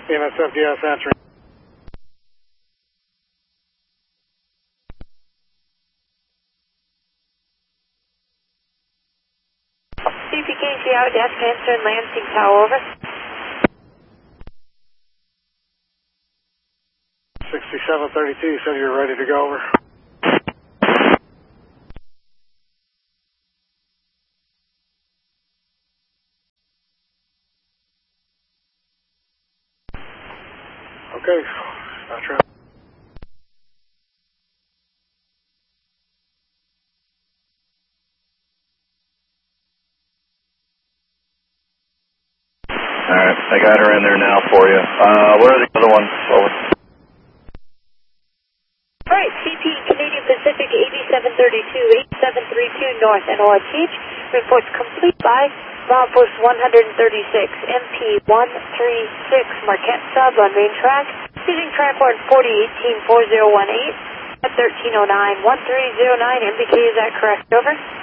EMS FDS answering. CPKC out, dash answer and Lansing Tower, over. 6732, you said you were ready to go, over. Okay, not sure. Alright, I got her in there now for you. Where are the other ones? Over. Alright, CP Canadian Pacific 8732, 8732 North NORTH. Reports complete by Milepost 136, MP 136, Marquette Sub on main track, using track warrant 4018-4018 at 1309-1309. MBK, is that correct? Over.